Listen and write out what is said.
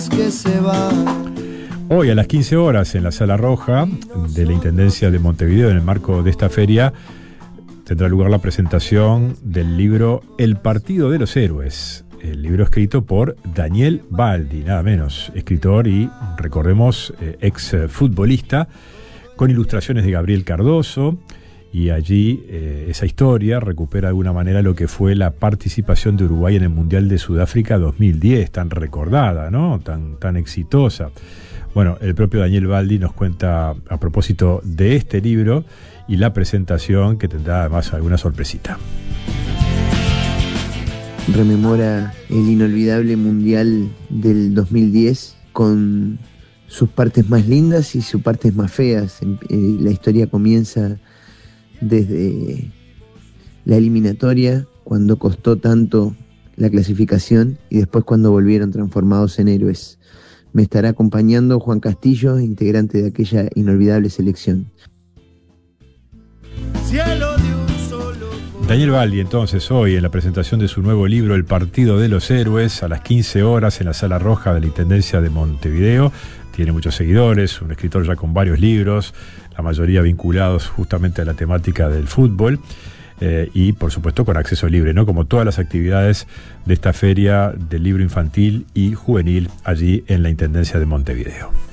Que se va. Hoy a las 15 horas en la Sala Roja de la Intendencia de Montevideo, en el marco de esta feria, tendrá lugar la presentación del libro El Partido de los Héroes, el libro escrito por Daniel Baldi, nada menos, escritor y, recordemos, ex futbolista, con ilustraciones de Gabriel Cardoso. Y allí esa historia recupera de alguna manera lo que fue la participación de Uruguay en el Mundial de Sudáfrica 2010, tan recordada, ¿no? Tan exitosa. Bueno, el propio Daniel Baldi nos cuenta a propósito de este libro y la presentación, que tendrá además alguna sorpresita. Rememora el inolvidable Mundial del 2010 con sus partes más lindas y sus partes más feas. La historia comienza desde la eliminatoria, cuando costó tanto la clasificación, y después cuando volvieron transformados en héroes. Me estará acompañando Juan Castillo, integrante de aquella inolvidable selección. Daniel Baldi, entonces, hoy en la presentación de su nuevo libro El Partido de los Héroes, a las 15 horas en la Sala Roja de la Intendencia de Montevideo. Tiene muchos seguidores, un escritor ya con varios libros, la mayoría vinculados justamente a la temática del fútbol, y por supuesto con acceso libre, ¿no? Como todas las actividades de esta feria del libro infantil y juvenil allí en la Intendencia de Montevideo.